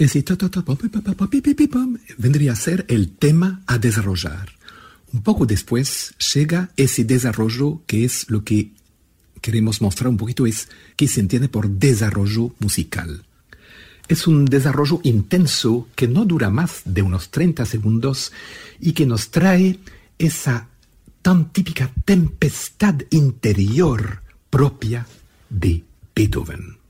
Ese vendría a ser el tema a desarrollar. Un poco después llega ese desarrollo que es lo que queremos mostrar un poquito, es qué se entiende por desarrollo musical. Es un desarrollo intenso que no dura más de unos 30 segundos y que nos trae esa tan típica tempestad interior propia de Beethoven.